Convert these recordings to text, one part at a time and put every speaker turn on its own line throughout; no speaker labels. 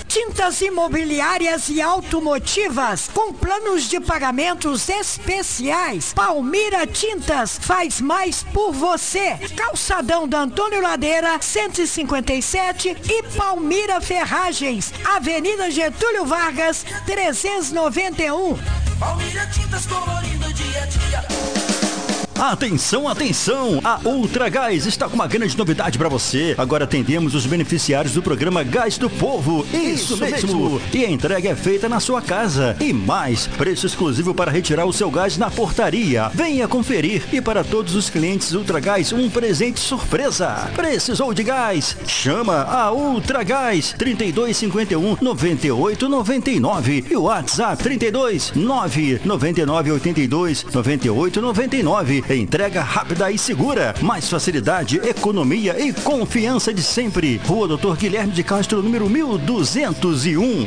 Tintas imobiliárias e automotivas com planos de pagamentos especiais. Palmira Tintas faz mais por você. Calçadão da Antônio Ladeira, 157 e Palmira Ferragens, Avenida Getúlio Vargas, 391.
Palmira Tintas colorindo dia a dia.
Atenção, atenção! A Ultragás está com uma grande novidade para você. Agora atendemos os beneficiários do programa Gás do Povo. Isso mesmo! E a entrega é feita na sua casa. E mais, preço exclusivo para retirar o seu gás na portaria. Venha conferir. E para todos os clientes Ultragás, um presente surpresa. Precisou de gás? Chama a Ultragás 3251 9899 e o WhatsApp 32 999 82 98 99. Entrega rápida e segura. Mais facilidade, economia e confiança de sempre. Rua Doutor Guilherme de Castro, número 1201.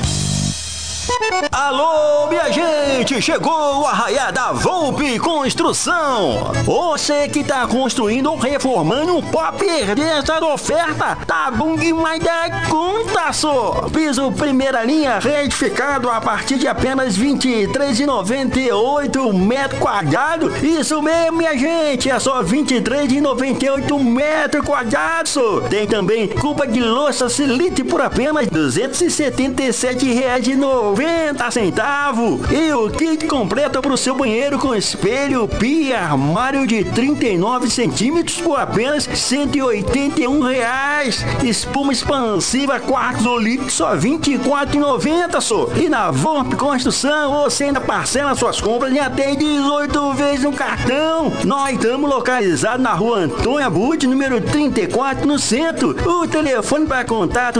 Alô, minha gente! Chegou o Arraiá da Volpe Construção! Você que tá construindo ou reformando, não pode perder essa oferta! Tá bom demais da conta, só! Piso primeira linha retificado a partir de apenas R$ 23,98 metro quadrado. Isso mesmo, minha gente! É só R$ 23,98 metro quadrado, só! Tem também cuba de louça Silite por apenas R$ 277,90. E o kit completo para o seu banheiro com espelho, pia, armário de 39 centímetros por apenas R$ 181. Espuma expansiva quartzo ou líquido só R$ 24,90 só. E na Volpe Construção você ainda parcela suas compras em até 18 vezes no cartão. Nós estamos localizados na rua Antônio Abud, número 34, no centro. O telefone para contato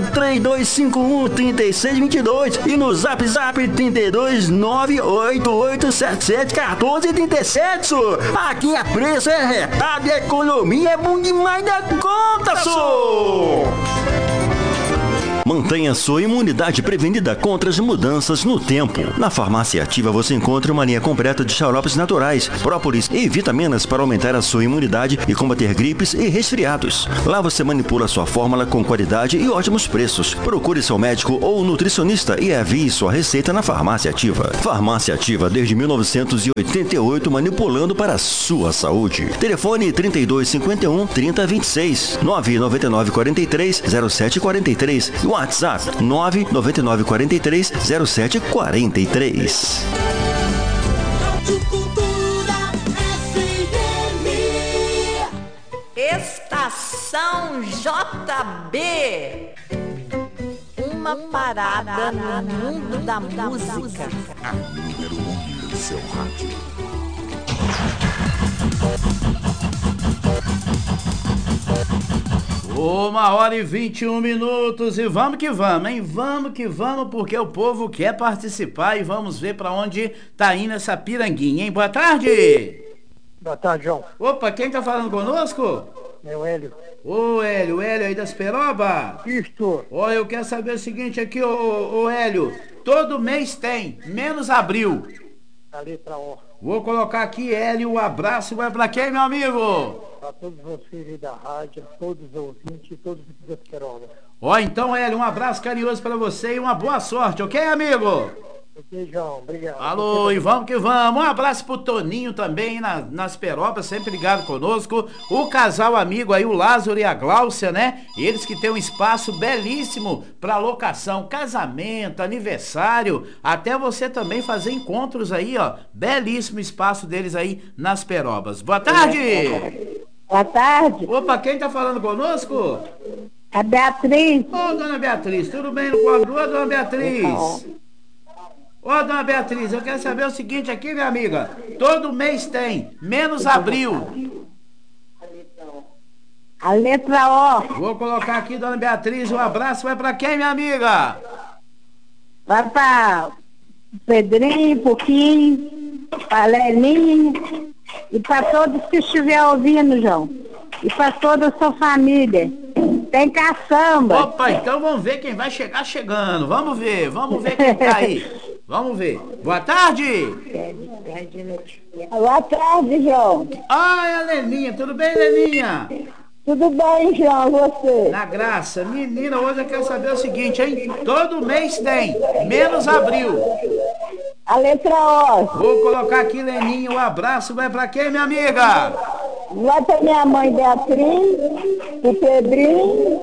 3251-3622 e no Zap 32 98877 1437, só. Aqui é preço, é retado, é economia, é bom demais da conta, só. Mantenha sua imunidade prevenida contra as mudanças no tempo. Na Farmácia Ativa você encontra uma linha completa de xaropes naturais, própolis e vitaminas para aumentar a sua imunidade e combater gripes e resfriados. Lá você manipula sua fórmula com qualidade e ótimos preços. Procure seu médico ou nutricionista e envie sua receita na Farmácia Ativa. Farmácia Ativa desde 1988, manipulando para a sua saúde. Telefone 3251 3026 999 43 0743. WhatsApp 99943 0743.
Estação JB. Uma parada no mundo da música.
A número 1 do seu rádio.
Uma hora e 21 minutos e vamos que vamos, hein? Vamos que vamos, porque o povo quer participar e vamos ver pra onde tá indo essa piranguinha, hein? Boa tarde!
Boa tarde, João.
Opa, quem tá falando conosco?
É o Hélio.
Ô Hélio, aí das Peroba?
Isto.
Ó, eu quero saber o seguinte aqui, ô Hélio. Todo mês tem, menos abril.
A letra O.
Vou colocar aqui, Hélio, um abraço. Vai pra quem, meu amigo?
Para todos vocês aí da rádio, todos os ouvintes, todos os das Peroba.
Ó, então, Hélio, um abraço carinhoso pra você e uma boa sorte, ok, amigo?
Ok, João, obrigado.
Alô, e vamos que vamos. Um abraço pro Toninho também nas Peropas, sempre ligado conosco. O casal amigo aí, o Lázaro e a Gláucia, né? Eles que têm um espaço belíssimo pra locação, casamento, aniversário, até você também fazer encontros aí, ó. Belíssimo espaço deles aí nas Perobas. Boa tarde!
Boa tarde.
Opa, quem tá falando conosco?
A Beatriz.
Ô, dona Beatriz, tudo bem no quadro? Ô, dona Beatriz. Ô, dona Beatriz, eu quero saber o seguinte aqui, minha amiga. Todo mês tem, menos abril.
A letra O.
Vou colocar aqui, dona Beatriz, um abraço. Vai pra quem, minha amiga?
Vai pra Pedrinho, Pouquinho, pra Lelinho e pra todos que estiver ouvindo, João. E pra toda a sua família. Tem caçamba.
Opa, então vamos ver quem vai chegar chegando. Vamos ver quem tá aí. Vamos ver. Boa tarde.
Boa tarde, João.
Ai, a Leninha, tudo bem, Leninha?
Tudo bem, João, você?
Na graça. Menina, hoje eu quero saber o seguinte, hein? Todo mês tem, menos abril.
A letra O.
Vou colocar aqui, Leninho, o abraço vai pra quem, minha amiga?
Vai pra minha mãe Beatriz, pro Pedrinho,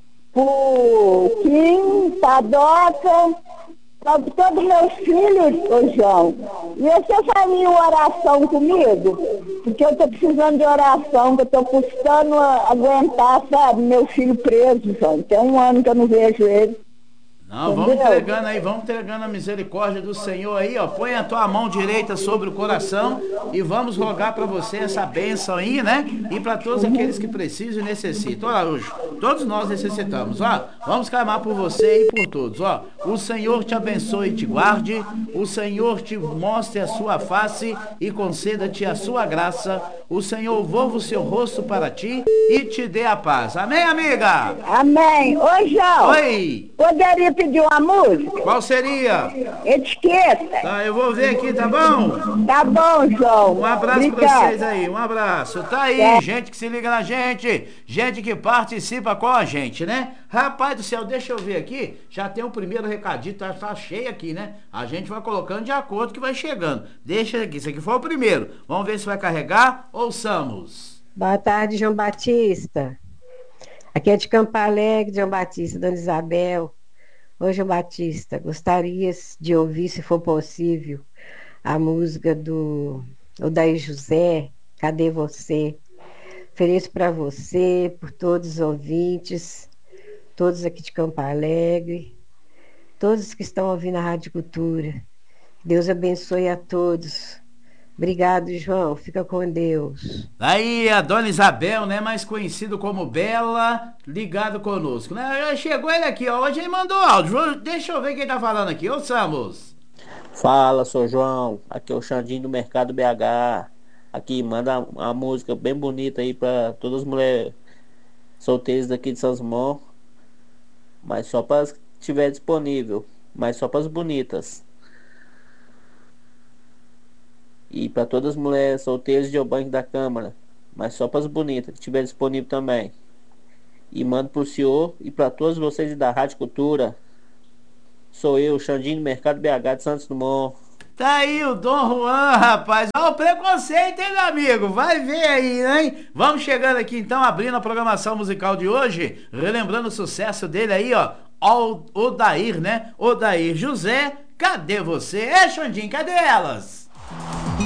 pro Kim, Padoca, pra todos meus filhos, ô João. E você faria uma oração comigo? Porque eu tô precisando de oração, que eu tô custando aguentar, sabe, meu filho preso, João. Tem 1 ano que eu não vejo ele.
Não, vamos entregando aí, vamos entregando a misericórdia do Senhor aí, ó. Põe a tua mão direita sobre o coração e vamos rogar para você essa bênção aí, né? E para todos aqueles que precisam e necessitam. Olha, hoje, todos nós necessitamos, ó. Vamos clamar por você e por todos, ó. O Senhor te abençoe e te guarde. O Senhor te mostre a sua face e conceda-te a sua graça. O Senhor volva o seu rosto para ti e te dê a paz. Amém, amiga?
Amém. Ô, João.
Oi.
Poderia pedir uma música?
Qual seria?
Etiqueta.
Tá, eu vou ver aqui, tá bom?
Tá bom, João.
Um abraço pra
Obrigada.
vocês aí, um abraço. Tá aí, gente que se liga na gente, gente que participa com a gente, né? Rapaz do céu, deixa eu ver aqui, já tem o primeiro recadinho, tá cheio aqui, né? A gente vai colocando de acordo que vai chegando. Deixa aqui, esse aqui foi o primeiro. Vamos ver se vai carregar. Ouçamos.
Boa tarde, João Batista. Aqui é de Campo Alegre, João Batista, Dona Isabel. Ô, João Batista, gostaria de ouvir, se for possível, a música do Odair José, Cadê Você? Ofereço para você, por todos os ouvintes, todos aqui de Campo Alegre, todos que estão ouvindo a Rádio Cultura. Deus abençoe a todos. Obrigado, João. Fica com Deus.
Aí a Dona Isabel, né, mais conhecido como Bela, ligado conosco, né? Chegou ele aqui, ó. Hoje ele mandou áudio. Deixa eu ver quem tá falando aqui. Ouçamos.
Fala, sou João. Aqui é o Xandinho do Mercado BH. Aqui, manda uma música bem bonita aí pra todas as mulheres solteiras daqui de São Simão. Mas só para as que estiver disponível. Mas só para as bonitas. E para todas as mulheres solteiras de banco da Câmara. Mas só para as bonitas que estiver disponível também. E mando pro senhor e para todos vocês da Rádio Cultura. Sou eu, Xandinho do Mercado BH de Santos Dumont.
Tá aí o Dom Juan, rapaz. Olha o preconceito, hein, meu amigo? Vai ver aí, hein? Vamos chegando aqui, então, abrindo a programação musical de hoje. Relembrando o sucesso dele aí, ó. Odair, né? Odair José, cadê você? Xandinho, cadê elas?